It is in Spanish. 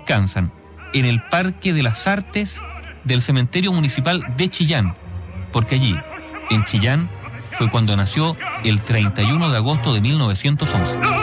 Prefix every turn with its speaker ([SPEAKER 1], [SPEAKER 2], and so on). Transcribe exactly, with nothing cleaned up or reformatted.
[SPEAKER 1] descansan en el Parque de las Artes del Cementerio Municipal de Chillán, porque allí, en Chillán, fue cuando nació el treinta y uno de agosto de mil novecientos once.